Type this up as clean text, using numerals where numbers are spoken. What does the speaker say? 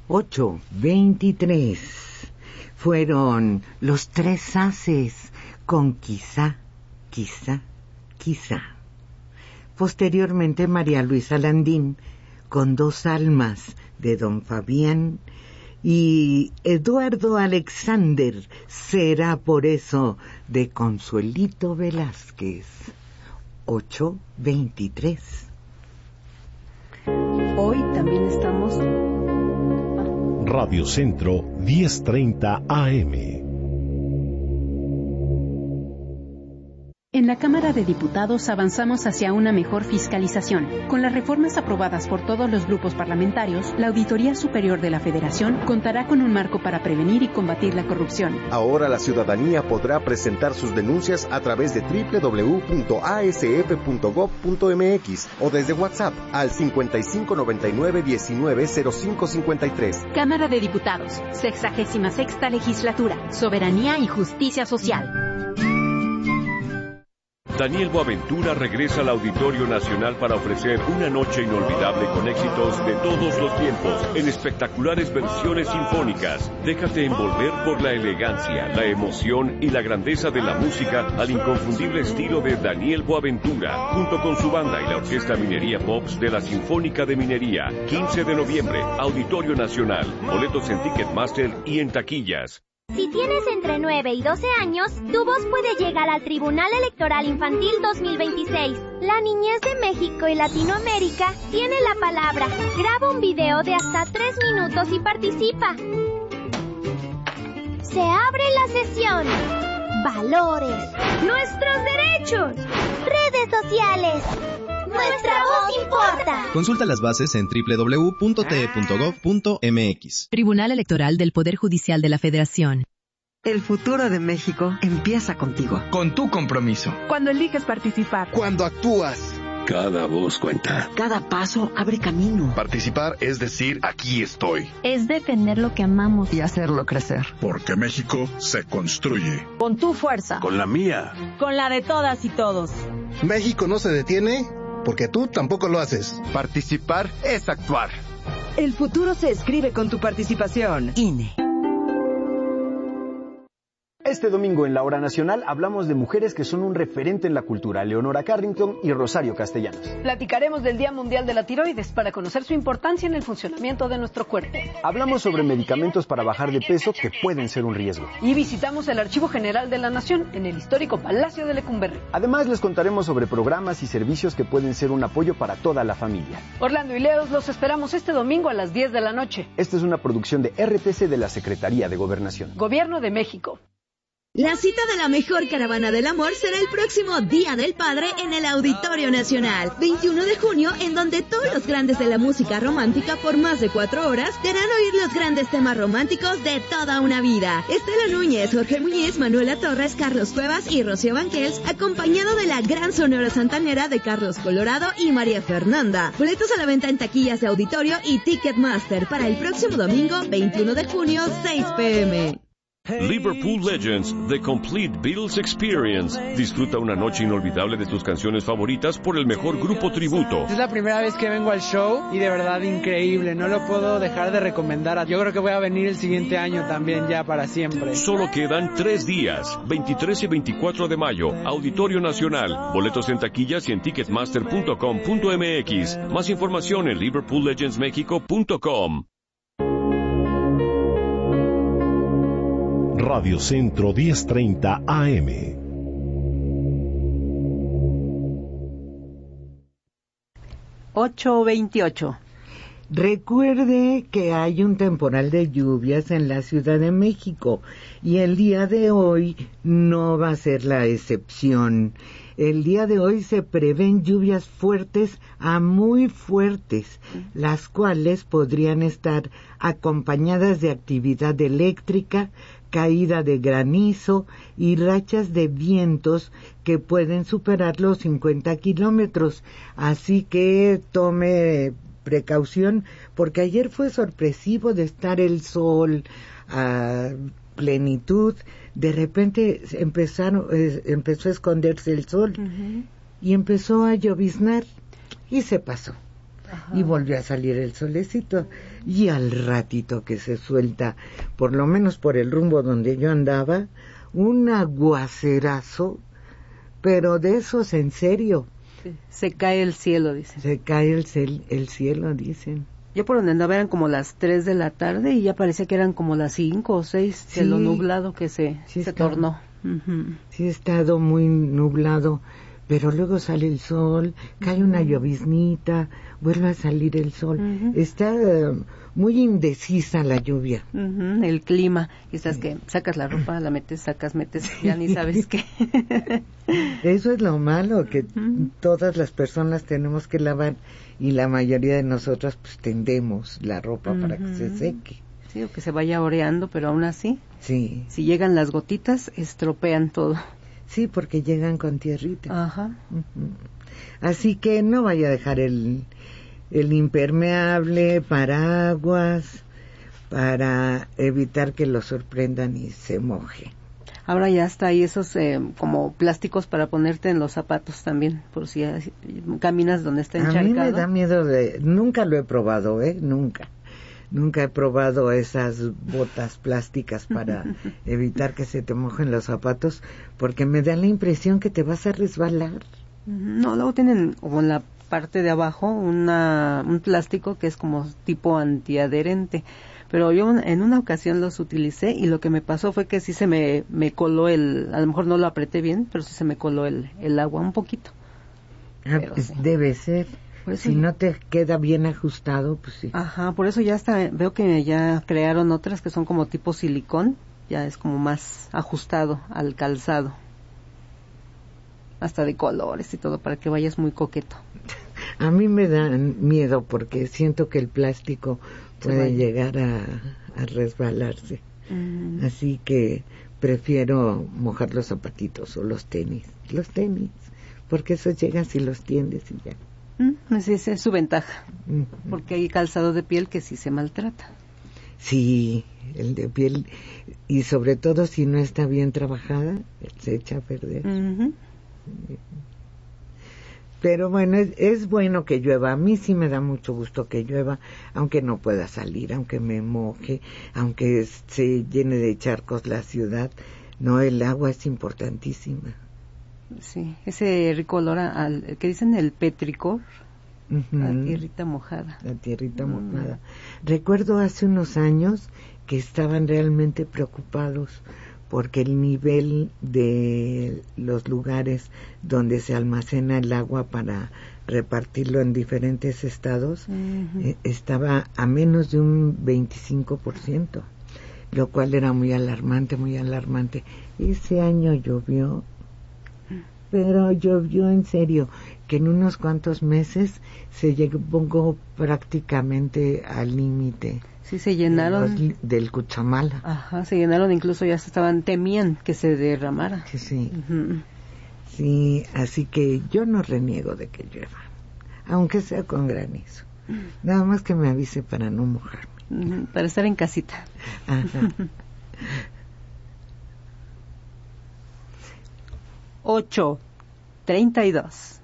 8:23. Fueron Los Tres Haces con Quizá, Quizá, Quizá. Posteriormente María Luisa Landín con Dos Almas de Don Fabián y Eduardo Alexander, Será por eso de Consuelito Velázquez. 8:23. Hoy también estamos Radio Centro 1030 AM. En la Cámara de Diputados avanzamos hacia una mejor fiscalización. Con las reformas aprobadas por todos los grupos parlamentarios, la Auditoría Superior de la Federación contará con un marco para prevenir y combatir la corrupción. Ahora la ciudadanía podrá presentar sus denuncias a través de www.asf.gov.mx o desde WhatsApp al 5599-190553. Cámara de Diputados, 66ª Legislatura, Soberanía y Justicia Social. Daniel Boaventura regresa al Auditorio Nacional para ofrecer una noche inolvidable con éxitos de todos los tiempos, en espectaculares versiones sinfónicas. Déjate envolver por la elegancia, la emoción y la grandeza de la música al inconfundible estilo de Daniel Boaventura, junto con su banda y la Orquesta Minería Pops de la Sinfónica de Minería. 15 de noviembre, Auditorio Nacional. Boletos en Ticketmaster y en taquillas. Si tienes entre 9 y 12 años, tu voz puede llegar al Tribunal Electoral Infantil 2026. La niñez de México y Latinoamérica tiene la palabra. Graba un video de hasta 3 minutos y participa. Se abre la sesión. Valores. Nuestros derechos. Redes sociales. Nuestra voz importa. Consulta las bases en www.te.gov.mx. Tribunal Electoral del Poder Judicial de la Federación. El futuro de México empieza contigo. Con tu compromiso. Cuando eliges participar. Cuando actúas. Cada voz cuenta. Cada paso abre camino. Participar es decir, aquí estoy. Es defender lo que amamos. Y hacerlo crecer. Porque México se construye. Con tu fuerza. Con la mía. Con la de todas y todos. México no se detiene porque tú tampoco lo haces. Participar es actuar. El futuro se escribe con tu participación. INE. Este domingo en la Hora Nacional hablamos de mujeres que son un referente en la cultura, Leonora Carrington y Rosario Castellanos. Platicaremos del Día Mundial de la Tiroides para conocer su importancia en el funcionamiento de nuestro cuerpo. Hablamos sobre medicamentos para bajar de peso que pueden ser un riesgo. Y visitamos el Archivo General de la Nación en el histórico Palacio de Lecumberri. Además les contaremos sobre programas y servicios que pueden ser un apoyo para toda la familia. Orlando y Leos los esperamos este domingo a las 10 de la noche. Esta es una producción de RTC de la Secretaría de Gobernación. Gobierno de México. La cita de la mejor caravana del amor será el próximo Día del Padre en el Auditorio Nacional, 21 de junio, en donde todos los grandes de la música romántica por más de 4 horas te harán oír los grandes temas románticos de toda una vida. Estela Núñez, Jorge Muñiz, Manuela Torres, Carlos Cuevas y Rocío Banquels, acompañado de la gran Sonora Santanera de Carlos Colorado y María Fernanda. Boletos a la venta en taquillas de auditorio y Ticketmaster para el próximo domingo, 21 de junio, 6 p.m. Liverpool Legends, The Complete Beatles Experience. Disfruta una noche inolvidable de tus canciones favoritas por el mejor grupo tributo. Es la primera vez que vengo al show y de verdad increíble, no lo puedo dejar de recomendar. Yo creo que voy a venir el siguiente año también ya para siempre. Solo quedan 3 días, 23 y 24 de mayo, Auditorio Nacional. Boletos en taquillas y en ticketmaster.com.mx. Más información en liverpoollegendsmexico.com. Radio Centro 1030 AM. (8:28). Recuerde que hay un temporal de lluvias en la Ciudad de México y el día de hoy no va a ser la excepción. El día de hoy se prevén lluvias fuertes a muy fuertes, las cuales podrían estar acompañadas de actividad eléctrica, caída de granizo y rachas de vientos que pueden superar los 50 kilómetros. Así que tome precaución, porque ayer fue sorpresivo de estar el sol a plenitud. De repente empezó a esconderse el sol y empezó a lloviznar y se pasó. y volvió a salir el solecito. Y al ratito que se suelta, por lo menos por el rumbo donde yo andaba, un aguacerazo, pero de esos en serio. Sí, se cae el cielo, dicen. Se cae el cielo, dicen. Yo por donde andaba eran como las 3 de la tarde y ya parecía que eran como las 5 o 6 de lo nublado que se tornó. Sí, ha estado muy nublado, pero luego sale el sol, cae una lloviznita, vuelve a salir el sol. Está muy indecisa la lluvia. El clima, quizás que sacas la ropa, la metes, sacas, metes, ya ni sabes qué. Eso es lo malo, que todas las personas tenemos que lavar y la mayoría de nosotras pues tendemos la ropa para que se seque. Sí, o que se vaya oreando, pero aún así, sí, si llegan las gotitas, estropean todo. Sí, porque llegan con tierrita. Así que no vaya a dejar el impermeable, paraguas, para evitar que lo sorprendan y se moje. Ahora ya está ahí esos como plásticos para ponerte en los zapatos también, por si caminas donde está encharcado. A mí me da miedo nunca lo he probado, nunca he probado esas botas plásticas para evitar que se te mojen los zapatos, porque me da la impresión que te vas a resbalar. No, luego tienen como en la parte de abajo un plástico que es como tipo antiadherente, pero yo en una ocasión los utilicé y lo que me pasó fue que sí se me coló a lo mejor no lo apreté bien, pero sí se me coló el agua un poquito. Pues sí. Debe ser. Si no te queda bien ajustado, pues sí. Por eso ya veo que ya crearon otras que son como tipo silicón, ya es como más ajustado al calzado. Hasta de colores y todo, para que vayas muy coqueto. A mí me da miedo porque siento que el plástico puede llegar a resbalarse. Así que prefiero mojar los zapatitos o los tenis, porque esos llegan si los tiendes y ya. Esa es su ventaja, porque hay calzado de piel que sí se maltrata. Sí, el de piel, y sobre todo si no está bien trabajada, se echa a perder. Pero bueno, es bueno que llueva. A mí sí me da mucho gusto que llueva, aunque no pueda salir, aunque me moje, aunque se llene de charcos la ciudad. No, el agua es importantísima. Sí, ese rico olor al que dicen el petricor, la tierrita mojada. La tierrita mojada. Recuerdo hace unos años que estaban realmente preocupados porque el nivel de los lugares donde se almacena el agua para repartirlo en diferentes estados estaba a menos de un 25%, lo cual era muy alarmante, muy alarmante. Ese año llovió, pero llovió en serio, que en unos cuantos meses se llegó prácticamente al límite. Sí, se llenaron del Cuchamala. Se llenaron, incluso ya temían que se derramara. Sí. Sí, así que yo no reniego de que llueva, aunque sea con granizo. Nada más que me avise para no mojarme. Para estar en casita. 8:32.